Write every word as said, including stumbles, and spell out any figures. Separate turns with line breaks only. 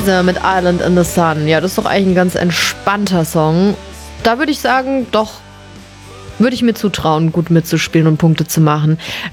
Weezer mit Island in the Sun. Ja, das ist doch eigentlich ein ganz entspannter Song. Da würde ich sagen, doch, würde ich mir zutrauen, gut mitzuspielen und Punkte zu machen.